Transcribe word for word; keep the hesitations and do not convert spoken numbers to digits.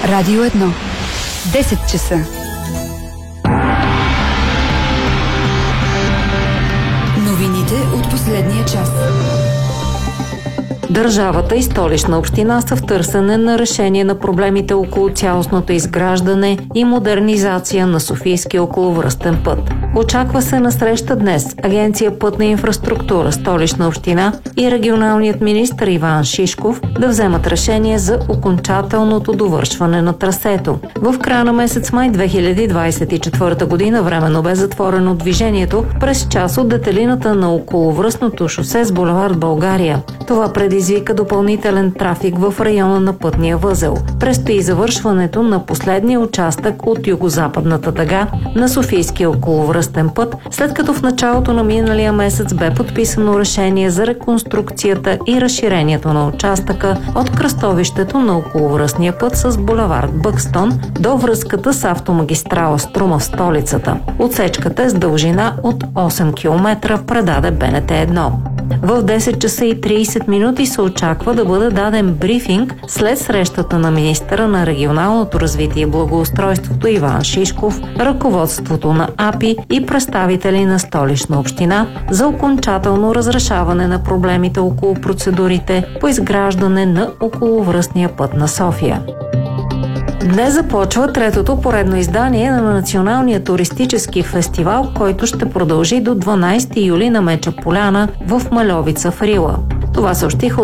Радио едно. десет часа. Новините от последния час. Държавата и Столична община са в търсене на решение на проблемите около цялостното изграждане и модернизация на Софийския околовръстен път. Очаква се на среща днес Агенция Пътна инфраструктура, Столична община и регионалният министър Иван Шишков да вземат решение за окончателното довършване на трасето. В края на месец май две хиляди двадесет и четвърта година временно бе затворено движението през част от детелината на околовръстното шосе с булевард България. Това предизвика допълнителен трафик в района на пътния възел. Предстои завършването на последния участък от югозападната дъга на Софийския околовръстен път, след като в началото на миналия месец бе подписано решение за реконструкцията и разширението на участъка от кръстовището на околовръстния път с булевард Бъкстон до връзката с автомагистрала Струма в столицата. Отсечката е с дължина от осем километра, предаде Б Н Т едно. В десет часа и тридесет минути се очаква да бъде даден брифинг след срещата на министъра на регионалното развитие и благоустройството Иван Шишков, ръководството на А П И и представители на Столична община за окончателно разрешаване на проблемите около процедурите по изграждане на околовръстния път на София. Днес започва третото поредно издание на Националния туристически фестивал, който ще продължи до дванадесети юли на Меча поляна в Мальовица в Рила. Това съобщиха